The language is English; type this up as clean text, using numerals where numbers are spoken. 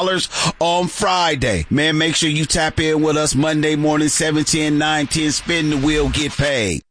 on Friday. Man, make sure you tap in with us Monday morning, 7:10, 9:10. Spin the wheel, get paid.